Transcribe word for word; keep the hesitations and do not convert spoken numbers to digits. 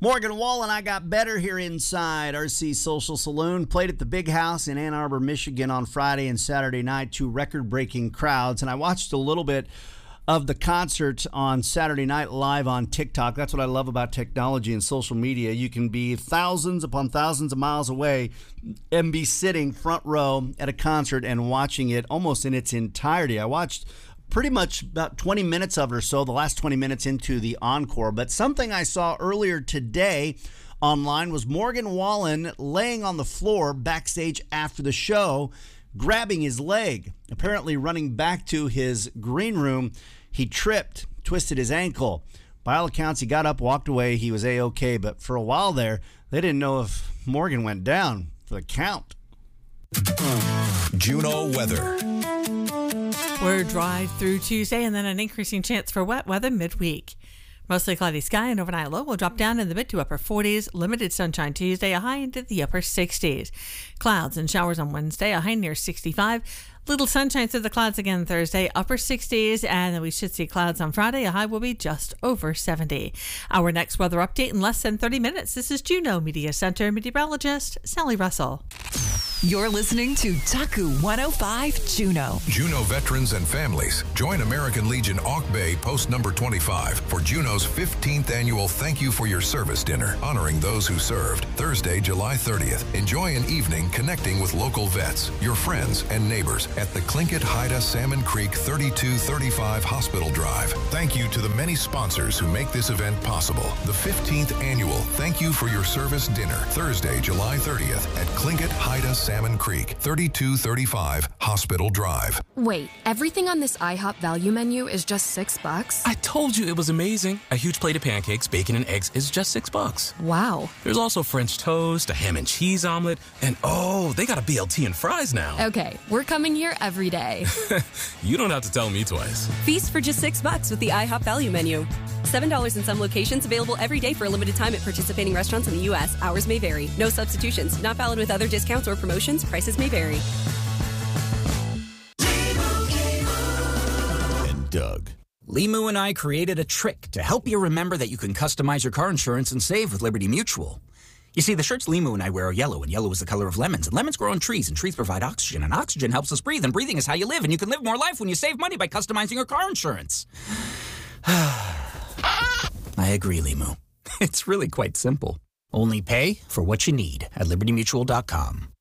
Morgan Wall and I got better here inside R C Social Saloon. Played at the Big House in Ann Arbor, Michigan on Friday and Saturday night to record-breaking crowds. And I watched a little bit of the concert on Saturday night live on TikTok. That's what I love about technology and social media. You can be thousands upon thousands of miles away and be sitting front row at a concert and watching it almost in its entirety. I watched pretty much about twenty minutes of it or so, the last twenty minutes into the encore. But something I saw earlier today online was Morgan Wallen laying on the floor backstage after the show, grabbing his leg, apparently running back to his green room. He tripped, twisted his ankle. By all accounts, he got up, walked away. He was A-okay. But for a while there, they didn't know if Morgan went down for the count. Juneau weather. We're dry through Tuesday and then an increasing chance for wet weather midweek. Mostly cloudy sky and overnight low will drop down in the mid to upper forties. Limited sunshine Tuesday, a high into the upper sixties. Clouds and showers on Wednesday, a high near sixty-five. Little sunshine through the clouds again Thursday, upper sixties, and then we should see clouds on Friday. A high will be just over seventy. Our next weather update in less than thirty minutes. This is Juneau Media Center meteorologist Sally Russell. You're listening to Taku one oh five Juneau. Juneau veterans and families, join American Legion Auk Bay Post Number twenty-five for Juneau's fifteenth annual Thank You for Your Service Dinner, honoring those who served, Thursday, July thirtieth. Enjoy an evening connecting with local vets, your friends, and neighbors at the Tlingit Haida Salmon Creek thirty-two thirty-five Hospital Drive. Thank you to the many sponsors who make this event possible. The fifteenth annual Thank You for Your Service Dinner, Thursday, July thirtieth at Tlingit Haida Salmon Creek, thirty-two thirty-five Hospital Drive. Wait, everything on this IHOP value menu is just six bucks? I told you it was amazing. A huge plate of pancakes, bacon, and eggs is just six bucks. Wow. There's also French toast, a ham and cheese omelet, and oh, they got a B L T and fries now. Okay, we're coming here every day. You don't have to tell me twice. Feast for just six bucks with the IHOP value menu. seven dollars in some locations, available every day for a limited time at participating restaurants in the U S. Hours may vary. No substitutions. Not valid with other discounts or promotions. Prices may vary. And Doug. Limu and I created a trick to help you remember that you can customize your car insurance and save with Liberty Mutual. You see, the shirts Limu and I wear are yellow, and yellow is the color of lemons, and lemons grow on trees, and trees provide oxygen, and oxygen helps us breathe, and breathing is how you live, and you can live more life when you save money by customizing your car insurance. I agree, Limu. It's really quite simple. Only pay for what you need at liberty mutual dot com.